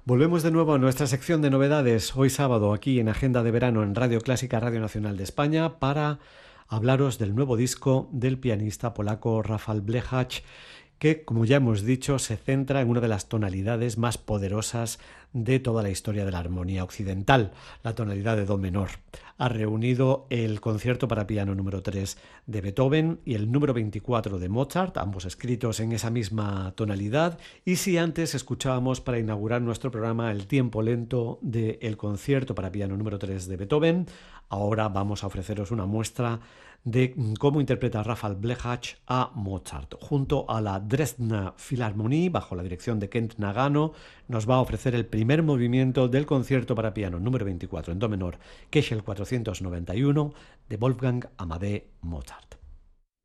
Volvemos de nuevo a nuestra sección de novedades hoy sábado aquí en Agenda de Verano en Radio Clásica, Radio Nacional de España, para hablaros del nuevo disco del pianista polaco Rafał Blechacz, que, como ya hemos dicho, se centra en una de las tonalidades más poderosas de toda la historia de la armonía occidental, la tonalidad de do menor. Ha reunido el concierto para piano número 3 de Beethoven y el número 24 de Mozart, ambos escritos en esa misma tonalidad, y si antes escuchábamos para inaugurar nuestro programa el tiempo lento del concierto para piano número 3 de Beethoven, ahora vamos a ofreceros una muestra de cómo interpreta Rafał Blechacz a Mozart. Junto a la Dresdner Philharmonie, bajo la dirección de Kent Nagano, nos va a ofrecer el primer movimiento del concierto para piano número 24 en do menor, Köchel 491, de Wolfgang Amadeus Mozart.